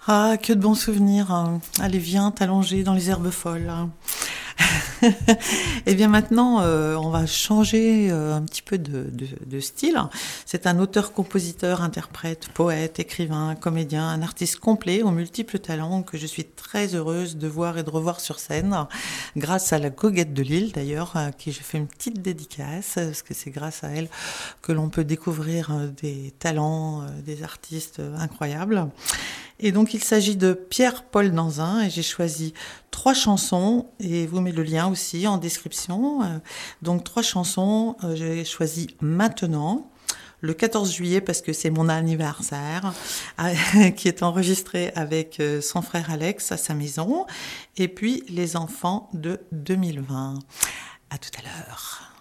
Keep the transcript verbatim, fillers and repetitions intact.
Ah, que de bons souvenirs. hein. Allez, viens t'allonger dans les herbes folles. Eh bien maintenant, euh, on va changer euh, un petit peu de, de- de style. C'est un auteur, compositeur, interprète, poète, écrivain, comédien, un artiste complet aux multiples talents que je suis très heureuse de voir et de revoir sur scène, grâce à la Goguette de Lille d'ailleurs, à qui je fais une petite dédicace, parce que c'est grâce à elle que l'on peut découvrir euh, des talents, euh, des artistes euh, incroyables. Et donc il s'agit de Pierre-Paul Danzin et j'ai choisi trois chansons et vous mettez le lien aussi en description. Euh, Donc trois chansons, euh, j'ai choisi Maintenant, le quatorze juillet parce que c'est mon anniversaire, euh, qui est enregistré avec euh, son frère Alex à sa maison, et puis Les enfants de deux mille vingt. À tout à l'heure.